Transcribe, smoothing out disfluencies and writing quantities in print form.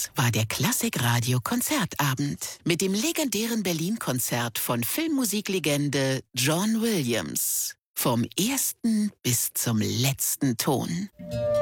war der Klassikradio-Konzertabend mit dem legendären Berlin-Konzert von Filmmusiklegende John Williams. Vom ersten bis zum letzten Ton.